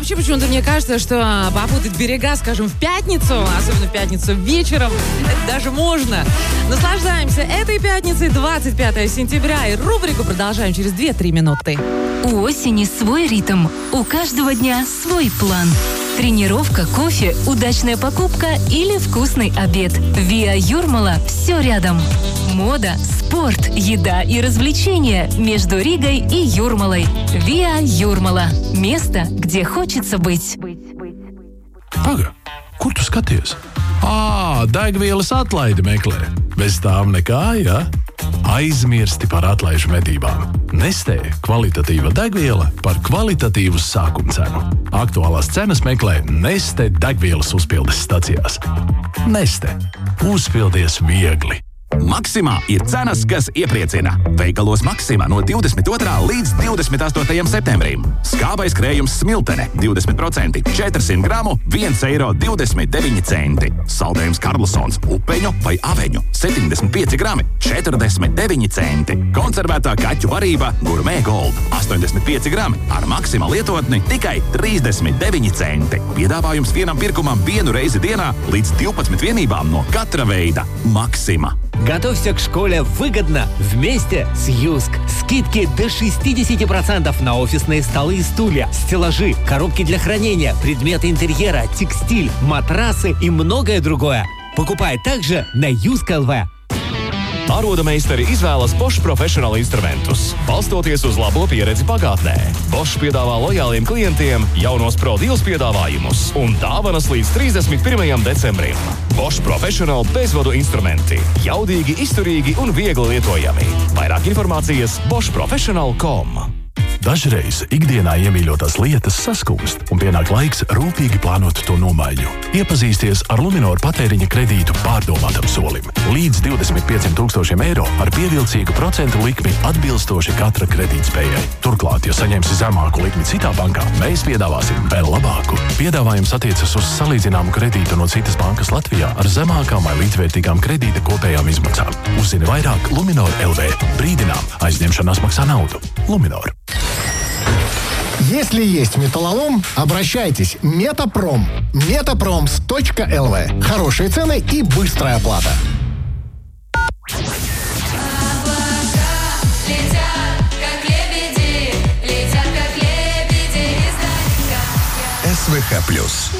вообще почему-то мне кажется, что попутать берега, скажем, в пятницу, особенно в пятницу вечером, это даже можно. Наслаждаемся этой пятницей, 25 сентября, и рубрику продолжаем через 2-3 минуты. У осени свой ритм, у каждого дня свой план. Тренировка, кофе, удачная покупка или вкусный обед. Виа Юрмала – все рядом. Мода, спорт, еда и развлечения между Ригой и Юрмалой. Виа Юрмала – место, где хочется быть. Paga, kur tu skaties? Degvielas atlaidi meklē. Bez tām nekā, ja? Aizmirsti par atlaižu medībām. Nestē kvalitatīva degviela par kvalitatīvu sākumcenu. Aktuālās cenas meklē Neste degvielas uzpildes stacijās. Neste. Uzpildies viegli. Maksimā ir cenas, kas iepriecina. Veikalos Maksimā no 22. līdz 28. septembrim. Skābais krējums Smiltene 20%, 400 gramu 1,29 eiro. Saldējums Karlsons upeņu vai aveņu 75 grami 49 centi. Konservētā kaķu varība Gourmet Gold 85 grami ar Maksimā lietotni tikai 39 centi. Piedāvājums vienam pirkumam vienu reizi dienā līdz 12 vienībām no katra veida. Maksimā. Готовься к школе выгодно вместе с Юск. Скидки до 60% на офисные столы и стулья, стеллажи, коробки для хранения, предметы интерьера, текстиль, матрасы и многое другое. Покупай также на Юск.ЛВ. Ārodameistari izvēlas Bosch Professional instrumentus, balstoties uz labo pieredzi pagātnē. Bosch piedāvā lojāliem klientiem jaunos Pro Deals piedāvājumus un dāvanas līdz 31. decembrim. Bosch Professional bezvadu instrumenti. Jaudīgi, izturīgi un viegli lietojami. Vairāk informācijas boschprofessional.com. Dažreiz ikdienā iemīļotās lietas saskumst, un pienāk laiks rūpīgi plānot to nomaiņu. Iepazīsties ar Luminor patēriņa kredītu pārdomātam solim. Līdz 25,000 eiro ar pievilcīgu procentu likmi atbilstoši katra kredītspējai. Turklāt, ja saņemsi zemāku likmi citā bankā, mēs piedāvāsim vēl labāku. Piedāvājums attiecas uz salīdzināmu kredītu no citas bankas Latvijā ar zemākām vai līdzvērtīgām kredīta kopējām izmaksām. Uzzini vairāk Luminor LV. Brīdinām, aizņemšanās maksā naudu. Luminor. Если есть металлолом, обращайтесь. Метапром. Metaproms.lv. Хорошие цены и быстрая оплата. СВХ+.